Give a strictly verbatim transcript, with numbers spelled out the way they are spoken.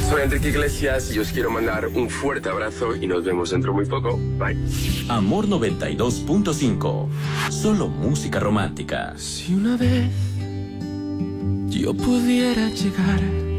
Soy Enrique Iglesias y os quiero mandar un fuerte abrazo y nos vemos dentro muy poco. Bye. Amor noventa y dos punto cinco. Solo música romántica. Si una vez yo pudiera llegar